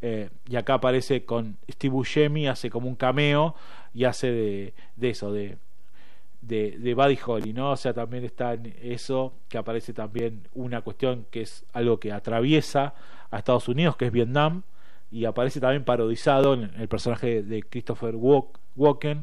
y acá aparece con Steve Buscemi, hace como un cameo y hace de eso, de Buddy Holly, ¿no? O sea, también está en eso, que aparece también una cuestión que es algo que atraviesa a Estados Unidos, que es Vietnam, y aparece también parodizado en el personaje de Christopher Walken,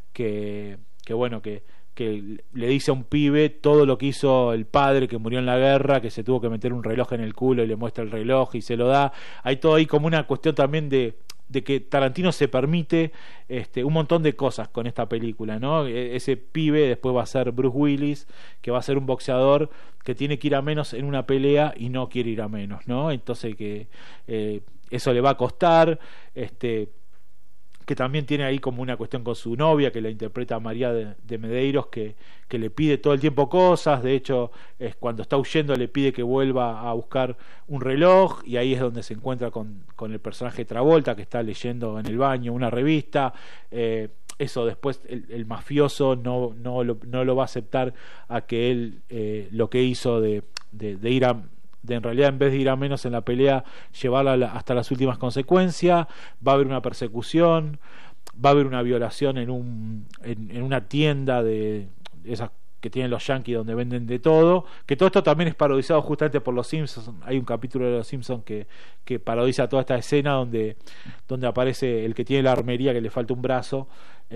que bueno, que le dice a un pibe todo lo que hizo el padre que murió en la guerra, que se tuvo que meter un reloj en el culo y le muestra el reloj y se lo da. Hay todo ahí como una cuestión también de que Tarantino se permite un montón de cosas con esta película, ¿no? Ese pibe después va a ser Bruce Willis, que va a ser un boxeador que tiene que ir a menos en una pelea y no quiere ir a menos, ¿no? Entonces que eso le va a costar, que también tiene ahí como una cuestión con su novia, que la interpreta María de Medeiros, que le pide todo el tiempo cosas. De hecho, cuando está huyendo le pide que vuelva a buscar un reloj, y ahí es donde se encuentra con el personaje Travolta, que está leyendo en el baño una revista. Eso después el mafioso no lo va a aceptar, a que él lo que hizo de ir en realidad, en vez de ir a menos en la pelea, llevarla hasta las últimas consecuencias. Va a haber una persecución, va a haber una violación en una tienda de esas que tienen los yankees, donde venden de todo, que todo esto también es parodizado justamente por los Simpsons. Hay un capítulo de los Simpsons que parodiza toda esta escena donde aparece el que tiene la armería, que le falta un brazo,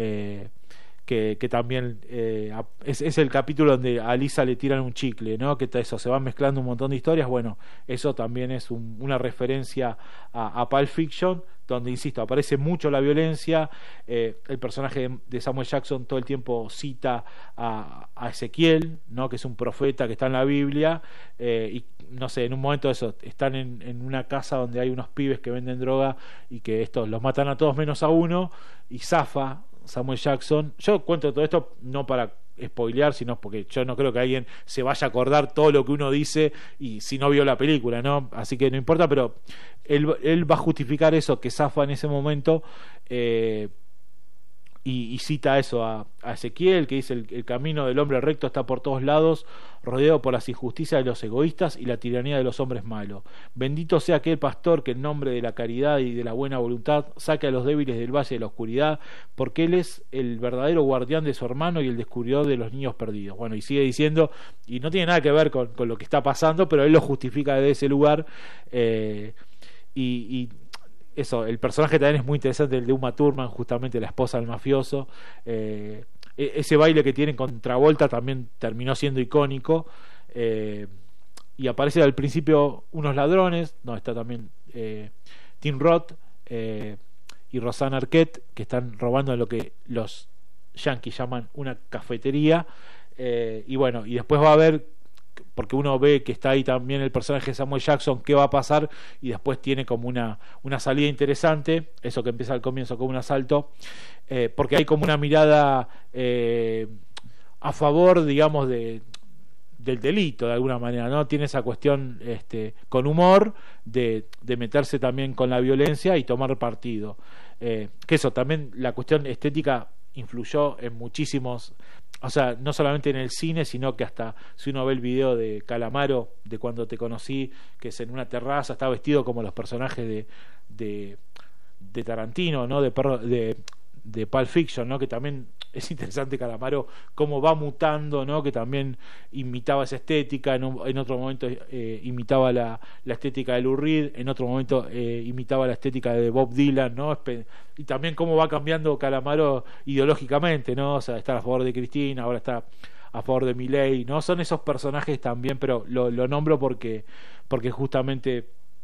que también es el capítulo donde a Lisa le tiran un chicle, ¿no? Que eso, se van mezclando un montón de historias. Bueno, eso también es una referencia a Pulp Fiction, donde, insisto, aparece mucho la violencia. El personaje de Samuel Jackson todo el tiempo cita a Ezequiel, ¿no? Que es un profeta que está en la Biblia, y no sé, en un momento de eso están en una casa donde hay unos pibes que venden droga y que estos los matan a todos menos a uno, y zafa Samuel Jackson. Yo cuento todo esto no para spoilear, sino porque yo no creo que alguien se vaya a acordar todo lo que uno dice y si no vio la película, ¿no? Así que no importa, pero él va a justificar eso, que zafa en ese momento, y cita eso a Ezequiel, que dice: el camino del hombre recto está por todos lados, rodeado por las injusticias de los egoístas y la tiranía de los hombres malos. Bendito sea aquel pastor que en nombre de la caridad y de la buena voluntad saque a los débiles del valle de la oscuridad, porque él es el verdadero guardián de su hermano y el descubridor de los niños perdidos. Bueno, y sigue diciendo, y no tiene nada que ver con lo que está pasando, pero él lo justifica desde ese lugar. Y eso, el personaje también es muy interesante, el de Uma Thurman, justamente la esposa del mafioso. Ese baile que tienen con Travolta también terminó siendo icónico, y aparece al principio unos ladrones, está también Tim Roth y Rosanna Arquette, que están robando en lo que los yankees llaman una cafetería, y bueno, y después va a haber, porque uno ve que está ahí también el personaje de Samuel Jackson, qué va a pasar, y después tiene como una salida interesante, eso que empieza al comienzo como un asalto, porque hay como una mirada a favor, digamos, del delito, de alguna manera, ¿no? Tiene esa cuestión con humor de meterse también con la violencia y tomar partido, que eso también, la cuestión estética influyó en muchísimos, o sea, no solamente en el cine, sino que hasta si uno ve el video de Calamaro, de Cuando te conocí, que es en una terraza, está vestido como los personajes de Tarantino, ¿no? De Pulp Fiction, ¿no? Que también es interesante Calamaro cómo va mutando, ¿no? Que también imitaba esa estética, en otro momento imitaba la estética de Lou Reed, en otro momento imitaba la estética de Bob Dylan, ¿no? Y también cómo va cambiando Calamaro ideológicamente, ¿no? O sea, está a favor de Cristina, ahora está a favor de Milei, ¿no? Son esos personajes también, pero lo nombro porque justamente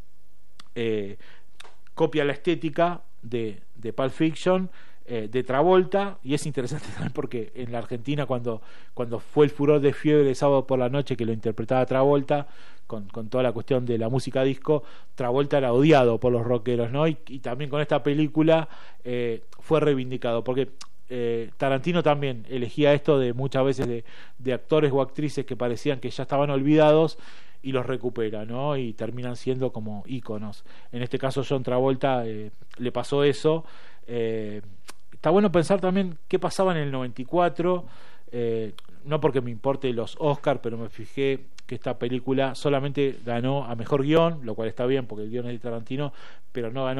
copia la estética de Pulp Fiction, de Travolta, y es interesante también porque en la Argentina cuando fue el furor de Fiebre de Sábado por la Noche, que lo interpretaba Travolta con toda la cuestión de la música disco, Travolta era odiado por los rockeros, ¿no? Y también con esta película fue reivindicado, porque Tarantino también elegía esto de muchas veces de actores o actrices que parecían que ya estaban olvidados, y los recupera, ¿no? Y terminan siendo como íconos. En este caso John Travolta le pasó eso. Está bueno pensar también qué pasaba en el 94, no porque me importe los Oscar, pero me fijé que esta película solamente ganó a mejor guión, lo cual está bien porque el guión es de Tarantino, pero no ganó